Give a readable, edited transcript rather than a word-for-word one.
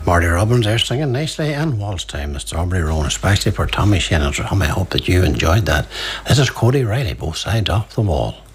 Marty Robbins there singing nicely, and Waltz Time, the Strawberry Roan, especially for Tommy Shane and Tom. I hope that you enjoyed that. This is Cody Riley, Both Sides of the Wall.